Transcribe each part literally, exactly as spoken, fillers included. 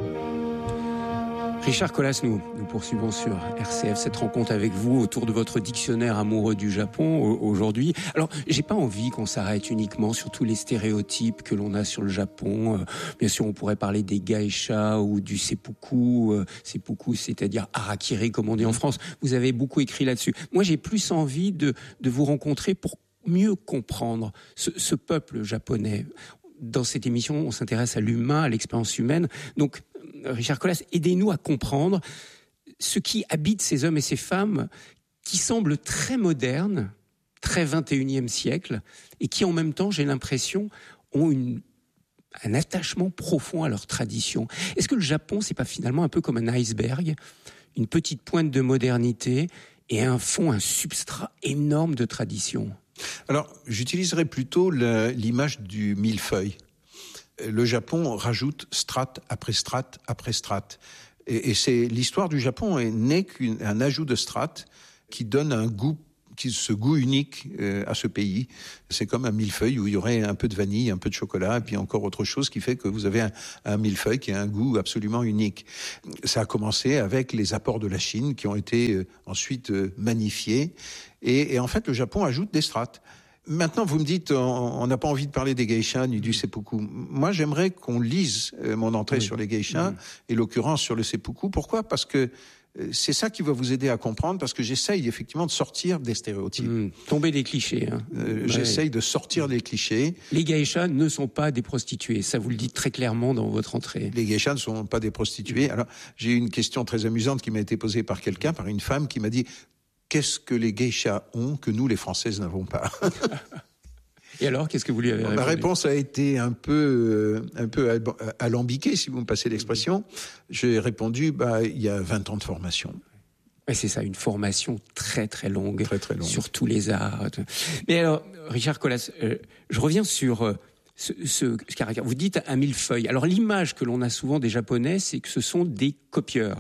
Richard Colas, nous, nous poursuivons sur R C F cette rencontre avec vous autour de votre dictionnaire amoureux du Japon aujourd'hui. Alors, j'ai pas envie qu'on s'arrête uniquement sur tous les stéréotypes que l'on a sur le Japon. Euh, bien sûr, on pourrait parler des geishas ou du seppuku. Euh, seppuku, c'est-à-dire harakiri, comme on dit en France. Vous avez beaucoup écrit là-dessus. Moi, j'ai plus envie de, de vous rencontrer pour mieux comprendre ce, ce peuple japonais. Dans cette émission, on s'intéresse à l'humain, à l'expérience humaine. Donc, Richard Colas, aidez-nous à comprendre ce qui habite ces hommes et ces femmes qui semblent très modernes, très vingt et unième siècle, et qui en même temps, j'ai l'impression, ont une, un attachement profond à leur tradition. Est-ce que le Japon, c'est pas finalement un peu comme un iceberg, une petite pointe de modernité et un fond, un substrat énorme de tradition ? Alors, j'utiliserais plutôt le, l'image du millefeuille. Le Japon rajoute strate après strate après strate. Et, et c'est l'histoire du Japon n'est qu'un ajout de strates qui donne un goût, qui, ce goût unique euh, à ce pays. C'est comme un millefeuille où il y aurait un peu de vanille, un peu de chocolat, et puis encore autre chose qui fait que vous avez un, un millefeuille qui a un goût absolument unique. Ça a commencé avec les apports de la Chine qui ont été euh, ensuite euh, magnifiés. Et, et en fait, le Japon ajoute des strates. Maintenant, vous me dites, on n'a pas envie de parler des geishas ni du seppuku. Moi, j'aimerais qu'on lise euh, mon entrée oui. sur les geishas oui. et l'occurrence sur le seppuku. Pourquoi ? Parce que euh, c'est ça qui va vous aider à comprendre, parce que j'essaye effectivement de sortir des stéréotypes. Mmh. Tomber des clichés. Hein. Euh, ouais. J'essaye de sortir des clichés. Les geishas ne sont pas des prostituées, ça vous le dites très clairement dans votre entrée. Les geishas ne sont pas des prostituées. Alors, j'ai eu une question très amusante qui m'a été posée par quelqu'un, par une femme qui m'a dit... Qu'est-ce que les geishas ont que nous, les Françaises, n'avons pas ? Et alors, qu'est-ce que vous lui avez répondu ? Ma réponse a été un peu, un peu alambiquée, si vous me passez l'expression. J'ai répondu, bah, il y a vingt ans de formation. Ouais, c'est ça, une formation très très longue, très, très longue. Sur tous les arts. Mais alors, Richard Colas, euh, je reviens sur euh, ce, ce, ce caractère. Vous dites un millefeuille. Alors, l'image que l'on a souvent des Japonais, c'est que ce sont des copieurs.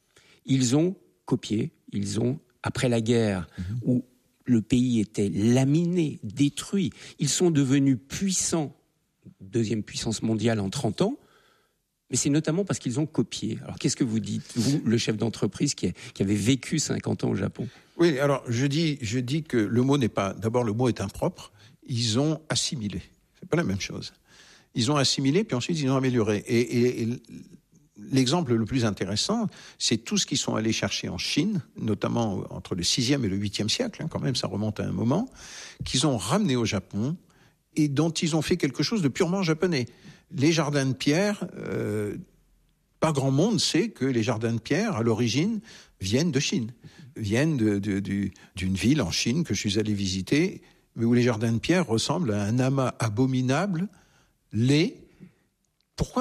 Ils ont copié, ils ont après la guerre, mmh. où le pays était laminé, détruit, ils sont devenus puissants, deuxième puissance mondiale en trente ans, mais c'est notamment parce qu'ils ont copié. Alors qu'est-ce que vous dites, vous, le chef d'entreprise qui, a, qui avait vécu cinquante ans au Japon ? Oui, alors je dis, je dis que le mot n'est pas... D'abord, le mot est impropre. Ils ont assimilé. C'est pas la même chose. Ils ont assimilé, puis ensuite ils ont amélioré. Et... et, et l'exemple le plus intéressant, c'est tout ce qu'ils sont allés chercher en Chine, notamment entre le sixième et le huitième siècle, hein, quand même, ça remonte à un moment, qu'ils ont ramené au Japon et dont ils ont fait quelque chose de purement japonais. Les jardins de pierre, euh, pas grand monde sait que les jardins de pierre, à l'origine, viennent de Chine, viennent de, de, de, d'une ville en Chine que je suis allé visiter, mais où les jardins de pierre ressemblent à un amas abominable, laid. Pourquoi ?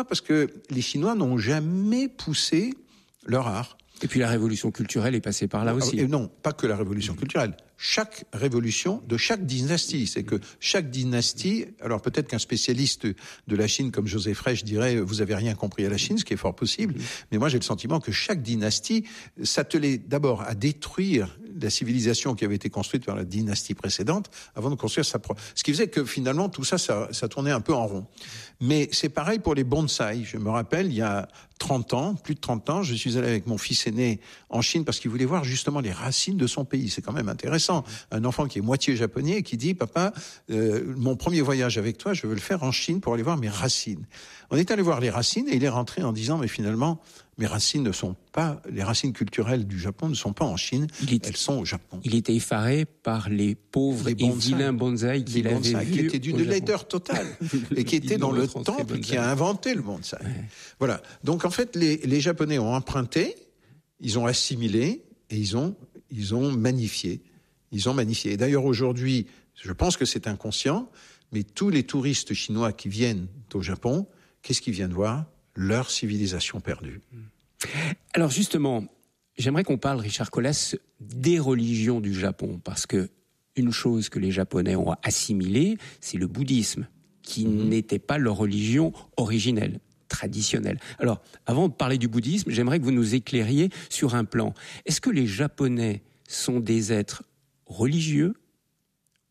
Parce que les Chinois n'ont jamais poussé leur art. Et puis la révolution culturelle est passée par là aussi. Et non, pas que la révolution culturelle. Chaque révolution de chaque dynastie, c'est que chaque dynastie, alors peut-être qu'un spécialiste de la Chine comme Joseph Frêche dirait vous avez rien compris à la Chine, ce qui est fort possible, mais moi j'ai le sentiment que chaque dynastie s'attelait d'abord à détruire la civilisation qui avait été construite par la dynastie précédente avant de construire sa propre. Ce qui faisait que finalement tout ça, ça, ça tournait un peu en rond. Mais c'est pareil pour les bonsaïs. Je me rappelle, il y a trente ans, plus de trente ans, je suis allé avec mon fils aîné en Chine parce qu'il voulait voir justement les racines de son pays. C'est quand même intéressant. Un enfant qui est moitié japonais et qui dit « Papa, euh, mon premier voyage avec toi, je veux le faire en Chine pour aller voir mes racines. » On est allé voir les racines et il est rentré en disant « Mais finalement, mes racines ne sont pas... Les racines culturelles du Japon ne sont pas en Chine, est, elles sont au Japon. » Il était effaré par les pauvres les et vilains bonsaïs qu'il avait vus qui étaient d'une laideur totale et qui étaient dans le temple qui a inventé le bonsaï. Ouais. Voilà. Donc en fait, les, les Japonais ont emprunté, ils ont assimilé et ils ont, ils ont magnifié. Ils ont magnifié. Et d'ailleurs, aujourd'hui, je pense que c'est inconscient, mais tous les touristes chinois qui viennent au Japon, qu'est-ce qu'ils viennent voir ? Leur civilisation perdue. Alors justement, j'aimerais qu'on parle, Richard Colas, des religions du Japon, parce que une chose que les Japonais ont assimilée, c'est le bouddhisme, qui mmh. n'était pas leur religion originelle, traditionnelle. Alors, avant de parler du bouddhisme, j'aimerais que vous nous éclairiez sur un plan. Est-ce que les Japonais sont des êtres religieux ou non ?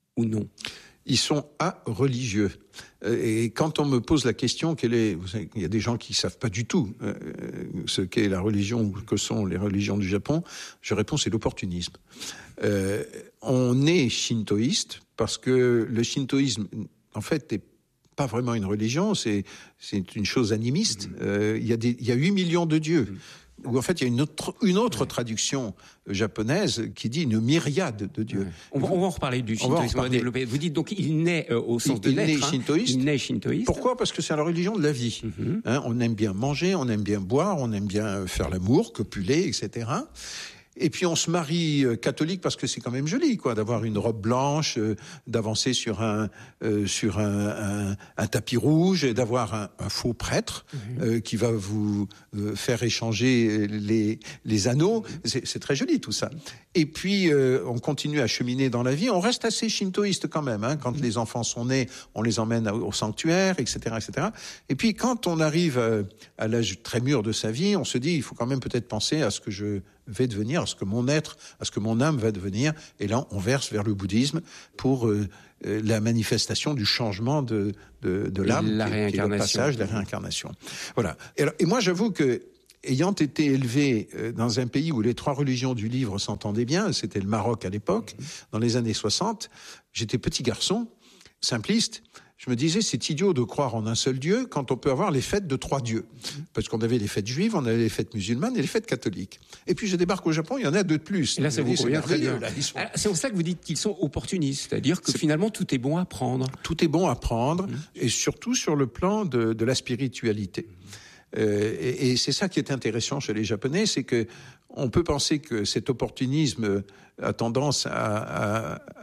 ils sont religieux. Et quand on me pose la question, quelle est, vous savez, il y a des gens qui savent pas du tout euh, ce qu'est la religion ou que sont les religions du Japon, je réponds c'est l'opportunisme. Euh, on est shintoïste parce que le shintoïsme, en fait, n'est pas vraiment une religion, c'est c'est une chose animiste. Mmh. Euh, il y a des, il y a huit millions de dieux. Mmh. Où en fait il y a une autre, une autre ouais. traduction japonaise qui dit une myriade de dieux. Ouais. On, va, on va en reparler du shintoïsme, on, on va développer. Vous dites donc il naît euh, au sens il, de il naître. Naît shintoïste. Hein. Il naît shintoïste. Pourquoi ? Parce que c'est la religion de la vie. Mm-hmm. Hein, on aime bien manger, on aime bien boire, on aime bien faire l'amour, copuler, et cetera. Et puis on se marie euh, catholique parce que c'est quand même joli, quoi, d'avoir une robe blanche, euh, d'avancer sur un euh, sur un, un, un tapis rouge et d'avoir un, un faux prêtre mmh. euh, qui va vous euh, faire échanger les les anneaux. C'est, c'est très joli tout ça. Et puis euh, on continue à cheminer dans la vie. On reste assez shintoïste quand même. Hein, quand mmh. les enfants sont nés, on les emmène au, au sanctuaire, et cetera, et cetera. Et puis quand on arrive à, à l'âge très mûr de sa vie, on se dit il faut quand même peut-être penser à ce que je vais devenir, à ce que mon être, à ce que mon âme va devenir. Et là, on verse vers le bouddhisme pour euh, la manifestation du changement de, de, de l'âme, la qui, réincarnation. Qui est le passage de la réincarnation. Voilà. Et, alors, et moi, j'avoue que, ayant été élevé dans un pays où les trois religions du livre s'entendaient bien, c'était le Maroc à l'époque, dans les années soixante, j'étais petit garçon, simpliste. Je me disais, c'est idiot de croire en un seul Dieu quand on peut avoir les fêtes de trois dieux. Parce qu'on avait les fêtes juives, on avait les fêtes musulmanes et les fêtes catholiques. Et puis je débarque au Japon, il y en a deux de plus. Et là, ça vous convient très bien. Là, sont... Alors, c'est pour ça que vous dites qu'ils sont opportunistes, c'est-à-dire que c'est... finalement tout est bon à prendre. Tout est bon à prendre, mmh. et surtout sur le plan de, de la spiritualité. Mmh. Euh, et, et c'est ça qui est intéressant chez les Japonais, c'est que on peut penser que cet opportunisme a tendance à, à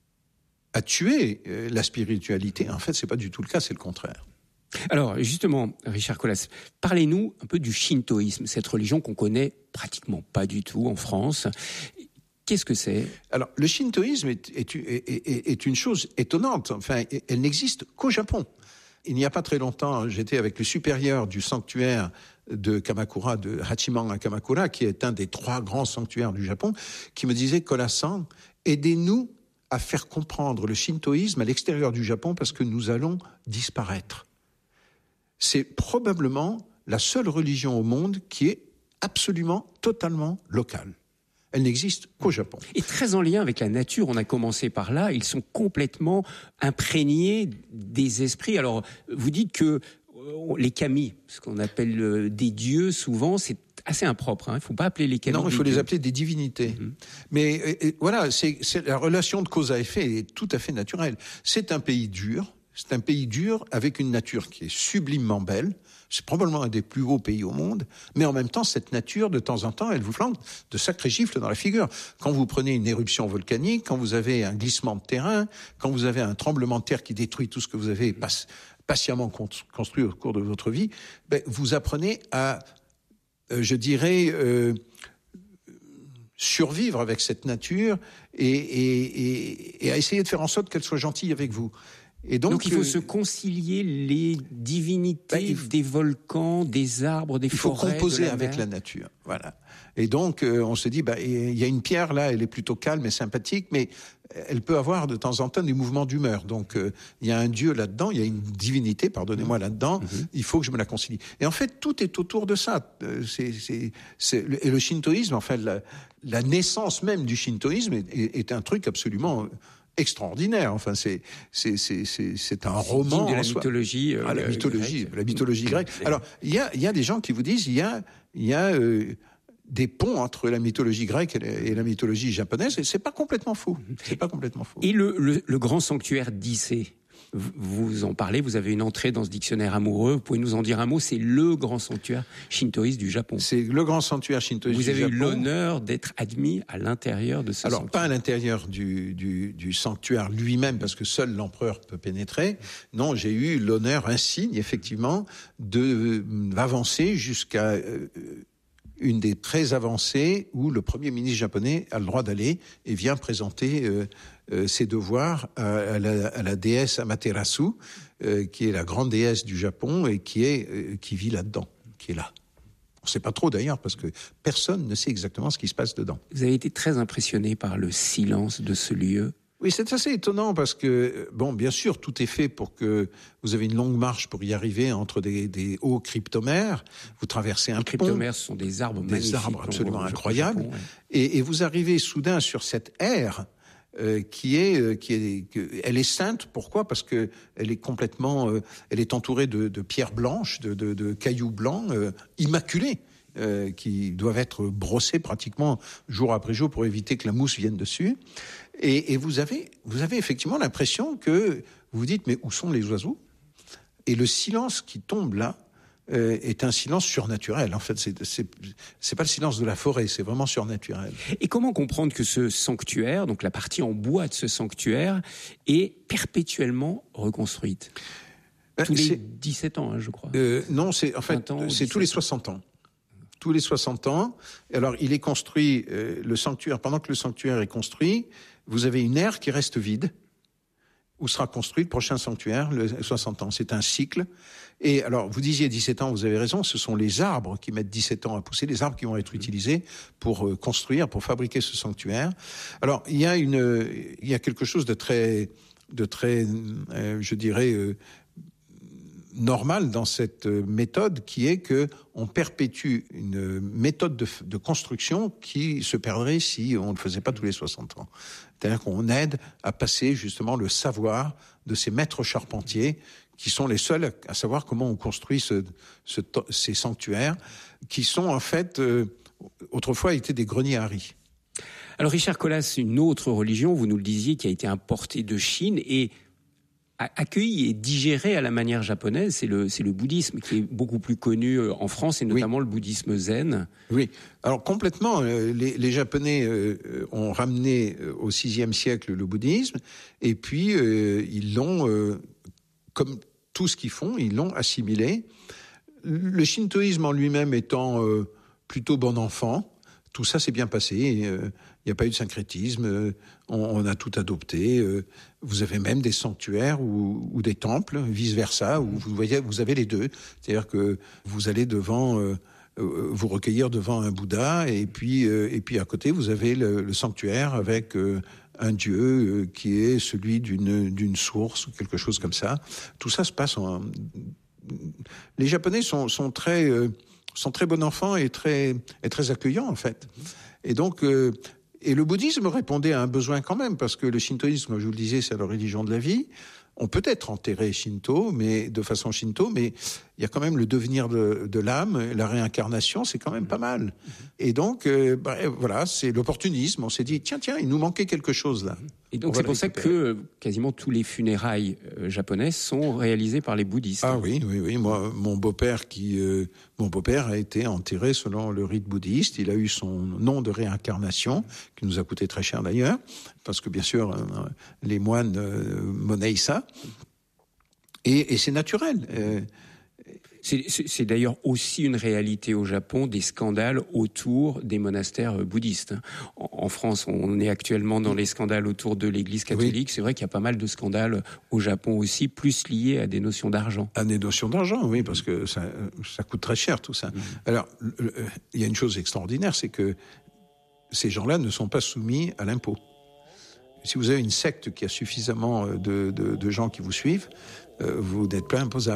à tuer la spiritualité. En fait, c'est pas du tout le cas, c'est le contraire. Alors, justement, Richard Colas, parlez-nous un peu du shintoïsme, cette religion qu'on connaît pratiquement pas du tout en France. Qu'est-ce que c'est ? Alors, le shintoïsme est, est, est, est, est une chose étonnante. Enfin, elle n'existe qu'au Japon. Il n'y a pas très longtemps, j'étais avec le supérieur du sanctuaire de Kamakura, de Hachiman à Kamakura, qui est un des trois grands sanctuaires du Japon, qui me disait, Colas-san, aidez-nous à faire comprendre le shintoïsme à l'extérieur du Japon parce que nous allons disparaître. C'est probablement la seule religion au monde qui est absolument, totalement locale. Elle n'existe qu'au Japon. Et très en lien avec la nature, on a commencé par là, ils sont complètement imprégnés des esprits. Alors, vous dites que les kami, ce qu'on appelle des dieux, souvent, c'est assez impropre. Hein. Il ne faut pas appeler les kami. Non, il faut les les dieux. appeler des divinités. Mm-hmm. Mais et, et, voilà, c'est, c'est la relation de cause à effet est tout à fait naturelle. C'est un pays dur. C'est un pays dur avec une nature qui est sublimement belle. C'est probablement un des plus beaux pays au monde. Mais en même temps, cette nature, de temps en temps, elle vous flanque de sacrés gifles dans la figure. Quand vous prenez une éruption volcanique, quand vous avez un glissement de terrain, quand vous avez un tremblement de terre qui détruit tout ce que vous avez pas, patiemment construit au cours de votre vie, ben, vous apprenez à, euh, je dirais, euh, survivre avec cette nature et, et, et, et à essayer de faire en sorte qu'elle soit gentille avec vous. Et donc, donc il faut euh, se concilier les divinités ben, faut, des volcans, des arbres, des il forêts. Il faut composer la avec mer. la nature, voilà. Et donc euh, on se dit, bah, il y a une pierre là, elle est plutôt calme et sympathique, mais elle peut avoir de temps en temps des mouvements d'humeur. Donc euh, il y a un dieu là-dedans, il y a une divinité, pardonnez-moi, là-dedans. Mm-hmm. Il faut que je me la concilie. Et en fait, tout est autour de ça. C'est, c'est, c'est, et le shintoïsme, en fait, la, la naissance même du shintoïsme est, est, est un truc absolument extraordinaire. Enfin, c'est c'est c'est c'est c'est un c'est roman de la en soi. mythologie. Euh, ah, la mythologie, grecque. la mythologie grecque. Alors, il y a il y a des gens qui vous disent il y a il y a euh, des ponts entre la mythologie grecque et la, et la mythologie japonaise, et c'est pas complètement faux. C'est pas complètement faux. Et le le, le grand sanctuaire d'Issé. Vous en parlez, vous avez une entrée dans ce dictionnaire amoureux. Vous pouvez nous en dire un mot? C'est le grand sanctuaire shintoïste du Japon. C'est le grand sanctuaire shintoïste du Japon. Vous avez eu l'honneur d'être admis à l'intérieur de ce Alors, sanctuaire. pas à l'intérieur du, du, du sanctuaire lui-même, parce que seul l'empereur peut pénétrer. Non, j'ai eu l'honneur insigne, effectivement, de d'avancer jusqu'à euh, une des très avancées où le premier ministre japonais a le droit d'aller et vient présenter euh, euh, ses devoirs à, à, la, à la déesse Amaterasu, euh, qui est la grande déesse du Japon et qui est euh, qui vit là-dedans, qui est là. On ne sait pas trop d'ailleurs parce que personne ne sait exactement ce qui se passe dedans. Vous avez été très impressionné par le silence de ce lieu. Oui, c'est assez étonnant parce que, bon, bien sûr, tout est fait pour que vous avez une longue marche pour y arriver entre des, des hauts cryptomères. Vous traversez un Les pont. cryptomères sont des arbres Des magnifiques. arbres absolument au, au incroyables. Japon, ouais. et, et vous arrivez soudain sur cette aire euh, qui est, euh, qui est, que, elle est sainte. Pourquoi ? Parce que elle est complètement, euh, elle est entourée de, de pierres blanches, de, de, de cailloux blancs, euh, immaculés. Euh, qui doivent être brossés pratiquement jour après jour pour éviter que la mousse vienne dessus. Et, et vous avez, vous avez effectivement l'impression que vous vous dites, mais où sont les oiseaux ? Et le silence qui tombe là euh, est un silence surnaturel. En fait, c'est, c'est, c'est pas le silence de la forêt, c'est vraiment surnaturel. Et comment comprendre que ce sanctuaire, donc la partie en bois de ce sanctuaire, est perpétuellement reconstruite ? Tous les dix-sept ans, hein, je crois. Euh, non, c'est en fait, ans, c'est tous les soixante ans. Tous les soixante ans. Alors, il est construit, euh, le sanctuaire, pendant que le sanctuaire est construit, vous avez une aire qui reste vide, où sera construit le prochain sanctuaire, le soixante ans. C'est un cycle. Et alors, vous disiez dix-sept ans, vous avez raison, ce sont les arbres qui mettent dix-sept ans à pousser, les arbres qui vont être utilisés pour euh, construire, pour fabriquer ce sanctuaire. Alors, il y a une, il y a quelque chose de très, de très, euh, je dirais, euh, normal dans cette méthode qui est que on perpétue une méthode de, de construction qui se perdrait si on ne le faisait pas tous les soixante ans. C'est-à-dire qu'on aide à passer justement le savoir de ces maîtres charpentiers qui sont les seuls à savoir comment on construit ce, ce, ces sanctuaires qui sont en fait euh, autrefois étaient des greniers à riz. Alors Richard Colas, une autre religion, vous nous le disiez, qui a été importée de Chine et accueilli et digéré à la manière japonaise, c'est le, c'est le bouddhisme qui est beaucoup plus connu en France et notamment oui. le bouddhisme zen. Oui, alors complètement, euh, les, les Japonais euh, ont ramené au sixième siècle le bouddhisme et puis euh, ils l'ont, euh, comme tout ce qu'ils font, ils l'ont assimilé. Le shintoïsme en lui-même étant euh, plutôt bon enfant, tout ça s'est bien passé. Il euh, n'y a pas eu de syncrétisme. Euh, on, on a tout adopté. Euh, vous avez même des sanctuaires ou, ou des temples, vice versa, où vous voyez, vous avez les deux. C'est-à-dire que vous allez devant, euh, euh, vous recueillir devant un Bouddha, et puis euh, et puis à côté vous avez le, le sanctuaire avec euh, un dieu euh, qui est celui d'une d'une source ou quelque chose comme ça. Tout ça se passe en. Les Japonais sont sont très euh, sont très bons enfants et très, et très accueillants, en fait. Et donc, euh, et le bouddhisme répondait à un besoin quand même, parce que le shintoïsme, comme je vous le disais, c'est la religion de la vie. On peut être enterré shinto, mais de façon shinto, mais il y a quand même le devenir de, de l'âme, la réincarnation, c'est quand même pas mal. Et donc, euh, bah, voilà, c'est l'opportunisme. On s'est dit, tiens, tiens, il nous manquait quelque chose là. Et donc, c'est pour ça que quasiment tous les funérailles euh, japonaises sont réalisées par les bouddhistes. Ah oui, oui, oui. Moi, mon beau-père qui, euh, mon beau-père a été enterré selon le rite bouddhiste. Il a eu son nom de réincarnation, qui nous a coûté très cher d'ailleurs, parce que bien sûr, euh, les moines euh, monnaient ça. Et, et c'est naturel. Euh, C'est, c'est, c'est d'ailleurs aussi une réalité au Japon des scandales autour des monastères bouddhistes. En, en France, on est actuellement dans les scandales autour de l'Église catholique. Oui. C'est vrai qu'il y a pas mal de scandales au Japon aussi, plus liés à des notions d'argent. À des notions d'argent, oui, parce que ça, ça coûte très cher tout ça. Mmh. Alors, le, il y a une chose extraordinaire, c'est que ces gens-là ne sont pas soumis à l'impôt. Si vous avez une secte qui a suffisamment de, de, de gens qui vous suivent, euh, vous n'êtes pas imposable.